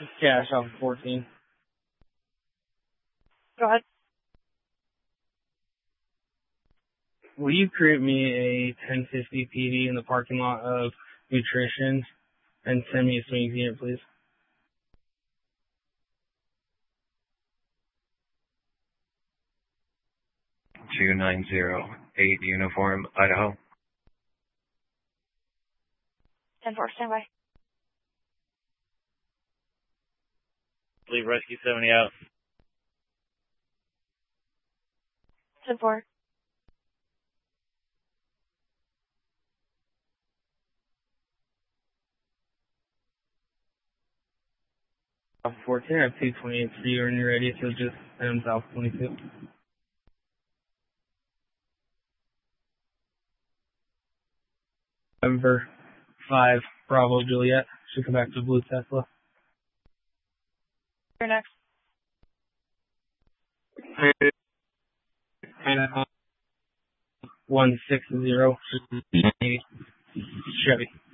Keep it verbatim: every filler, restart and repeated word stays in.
Cash off of fourteen. Go ahead. Will you create me a ten fifty P D in the parking lot of Nutrition and send me a swing unit, please? two nine zero eight Uniform, Idaho. ten four, stand by. Leave Rescue seventy out. ten four. Off of fourteen, I have two twenty-eight for you when you're ready, so just send south twenty-two. November five, Bravo Juliet. Should come back to Blue Tesla. You're next. one six zero Chevy.